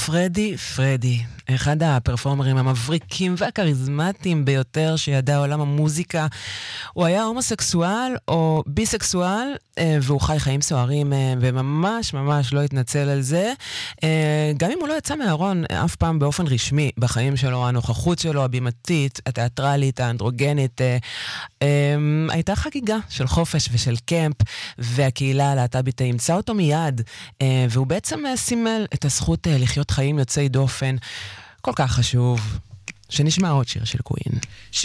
פרדי, אחד הפרפורמרים המבריקים והכריזמטיים ביותר שידע עולם המוזיקה. הוא היה הומוסקסואל או ביסקסואל, והוא חי חיים סוערים, וממש ממש לא התנצל על זה. גם אם הוא לא יצא מהארון אף פעם באופן רשמי בחיים שלו, הנוכחות שלו, הבימתית, התיאטרלית, האנדרוגנית, הייתה חגיגה של חופש ושל קמפ, והקהילה הלהט"בית אימצה אותו מיד, והוא בעצם סימל את הזכות לחיות חיים יוצאי דופן. כל כך חשוב. שנשמע עוד שיר של קווין.